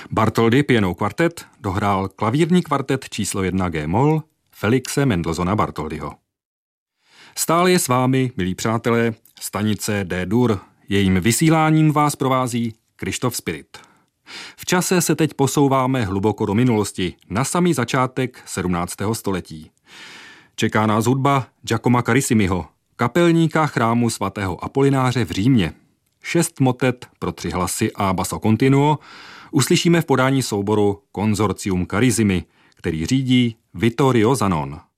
Bartholdy Piano Quartet dohrál klavírní kvartet číslo 1 G-moll Felixe Mendelssohna Bartholdyho. Stále je s vámi, milí přátelé, stanice D-dur. Jejím vysíláním vás provází Krištof Spirit. V čase se teď posouváme hluboko do minulosti, na samý začátek 17. století. Čeká nás hudba Giacomo Carissimiho, kapelníka chrámu svatého Apolináře v Římě. 6 motet pro 3 hlasy a basso continuo uslyšíme v podání souboru Consortium Carissimi, který řídí Vittorio Zanon.